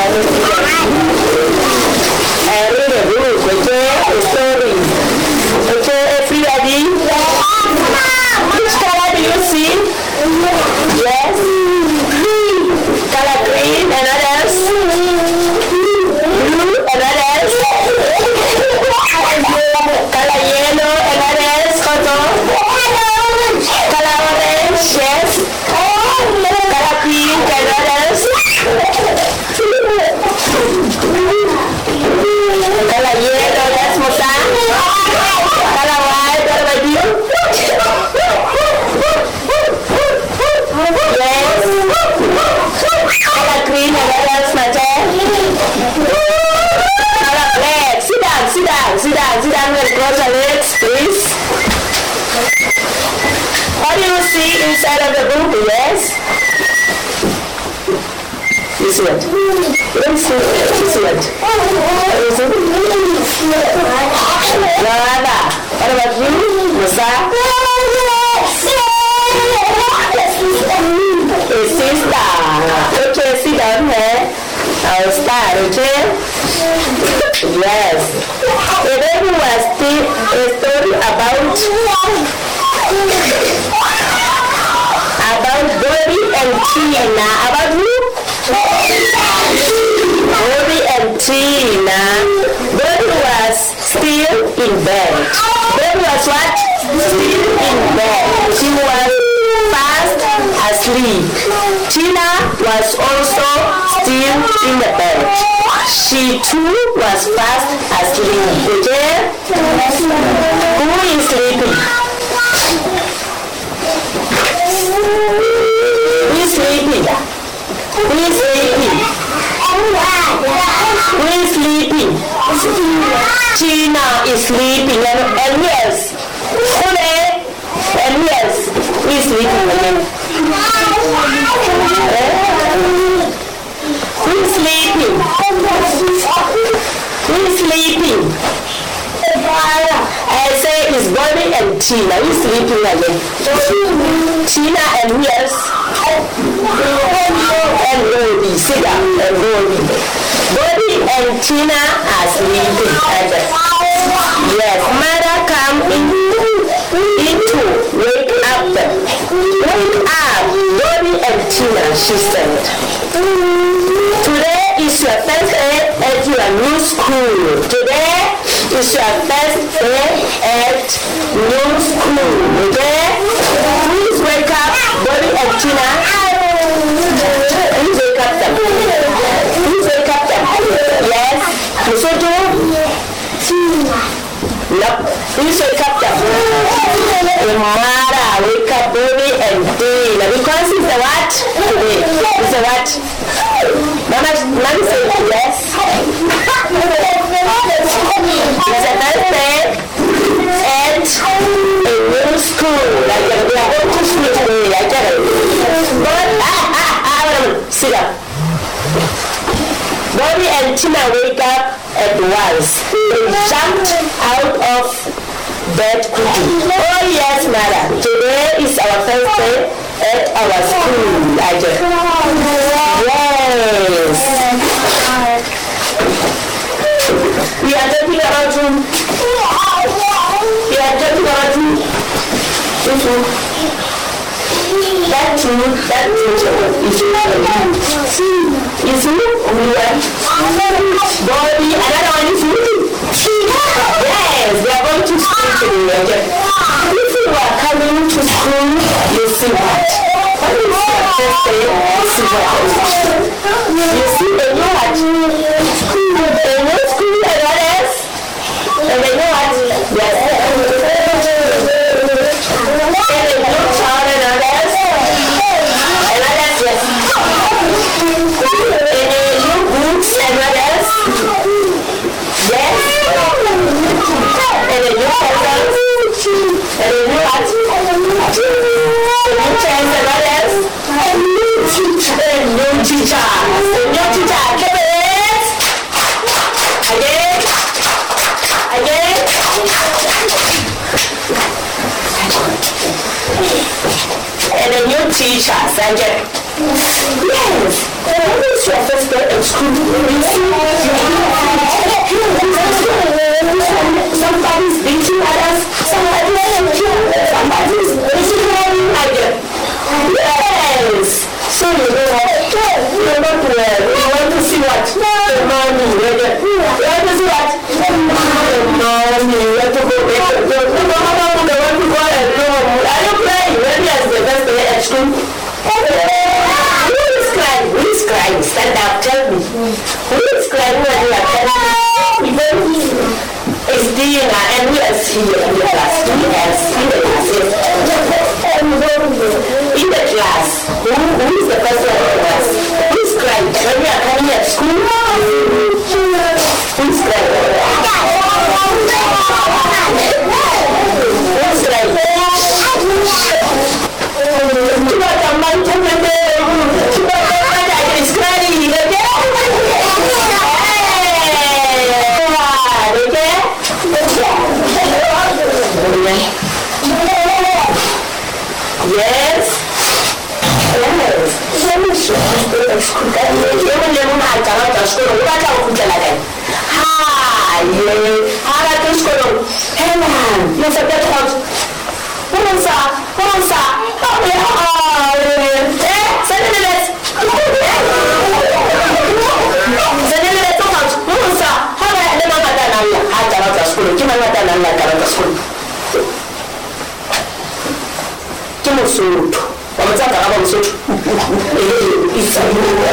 read a book, okay? A story. Okay, everybody? Which color do you see? Yes? Color green and others? Blue and others? Color yellow and others? Color orange? Yes? Color pink and others? Color yellow, that's Musa. Color white, what about you? Yes. Color green and others, Mate. Color black. Sit down. Cross your legs, please. What do you see inside of the book? Yes? You see it? Let me see it. You see it? Lorana. What about you? Musa? A sister. Okay, sit down here. I'll start, okay? Yes. The baby was still a story about Bobby and Tina. About who? Bobby and Tina. Bobby was still in bed. Bobby was what? Still in bed. She was fast asleep. Tina was also still in the bed. She too was fast asleep. Okay? Who is sleeping? Who is sleeping? Who is sleeping? Who is sleeping? Tina is sleeping. And who else? Who there? And who else? Who is sleeping again? Who is sleeping? Who is sleeping? I say it's Bobby and Tina. Who is sleeping again? Tina and who else? And Bobby. Sit down and Bobby. Bobby and Tina are sleeping. Yes, mother come in to wake up them. Wake up, Bobby and Tina, she said. Today is your first day at your new school. Today is your first day at new school. Okay? Please wake up, Bobby and Tina. Please wake up them. Please wake up them. Yes? Musojo? No. Please wake up them. Mara, wake up Bobby and Tina. Because it's a what? Today. It's a what? Mama say yes. It's a birthday at a new school. Like we are going to school today. I get it. But sit down. Bobby and Tina wake up at once. They jumped out of bed quickly. Oh yes, mother. Today is our first day at our school. I get it. Yes. We are talking about you. We are talking about you. That too is you. Is you? Bobby, another one is you. Yes, they are going to school today. If you are coming to school, you see what? What is your first day? You see the new what? The new school and what else? And the new what? Yes. And the new child and others? And others, yes. And the new books and what else? Yes. And the new pencils? And the new what? The new chairs and what else? And the new teacher. The new teacher. And a new teacher, Sanjay. Yes. What is your first day at school? is crying when we are crying? It's Dina, and we are here in the class. We are in the class. In the class, who is the person in the class? Who is crying when we are coming at school? Who is crying? Surutu, wametaka kama msoto. Isa.